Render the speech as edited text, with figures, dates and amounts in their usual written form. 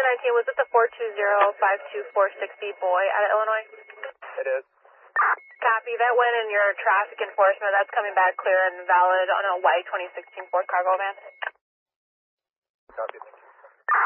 19, was it the 420-52460 boy out of Illinois? It is. Copy. That went in your traffic enforcement. That's coming back clear and valid on a white 2016 Ford cargo van. Copy.